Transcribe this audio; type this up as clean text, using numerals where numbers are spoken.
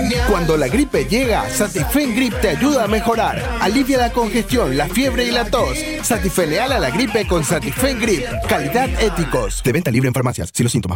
Cuando la gripe llega, Satifen Grip te ayuda a mejorar. Alivia la congestión, la fiebre y la tos. Satifeneal a la gripe con Satifen Grip. Calidad Éticos. De venta libre en farmacias. Si los síntomas